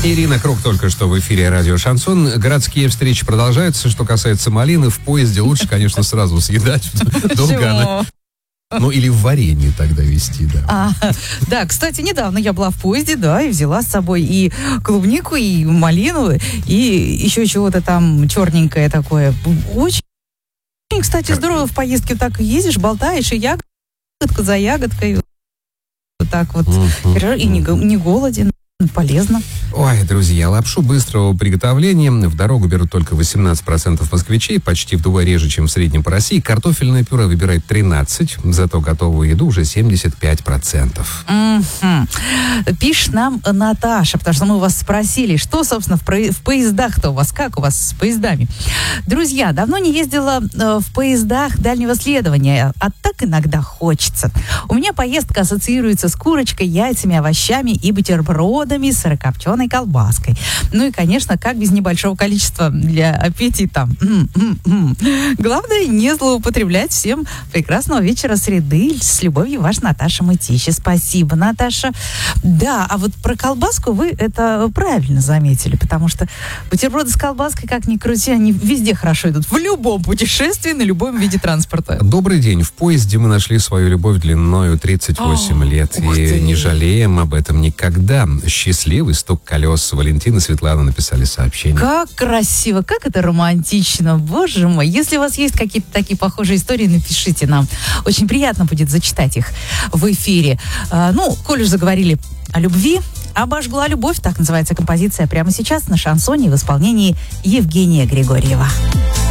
Ирина Круг только что в эфире радио «Шансон». Городские встречи продолжаются. Что касается малины, в поезде лучше, конечно, сразу съедать. Долго она... Ну, или в варенье тогда везти, да. Да, кстати, недавно я была в поезде, да, и взяла с собой и клубнику, и малину, и еще чего-то там черненькое такое. Очень, кстати, здорово в поездке так ездишь, болтаешь, и ягодка за ягодкой. Вот так вот. И не голоден. Полезно. Ой, друзья, лапшу быстрого приготовления в дорогу берут только 18% москвичей, почти вдвое реже, чем в среднем по России. Картофельное пюре выбирает 13%, зато готовую еду уже 75%. Пишет нам Наташа, потому что мы у вас спросили, что, собственно, в поездах-то у вас, как у вас с поездами? Друзья, давно не ездила в поездах дальнего следования, а так иногда хочется. У меня поездка ассоциируется с курочкой, яйцами, овощами и бутербродами с сырокопченой колбаской. Ну и, конечно, как без небольшого количества для аппетита. Главное, не злоупотреблять. Всем прекрасного вечера среды. С любовью, ваш Наташа Мытищи. Спасибо, Наташа. Да, а вот про колбаску вы это правильно заметили, потому что бутерброды с колбаской, как ни крути, они везде хорошо идут. В любом путешествии, на любом виде транспорта. Добрый день. В поезде мы нашли свою любовь длиною 38 лет. И не жалеем об этом никогда. Счастливый стук колес. Валентина и Светлана написали сообщение. Как красиво, как это романтично. Боже мой. Если у вас есть какие-то такие похожие истории, напишите нам. Очень приятно будет зачитать их в эфире. Коль уж заговорили о любви, «Обожгла любовь», так называется композиция прямо сейчас на шансоне в исполнении Евгения Григорьева.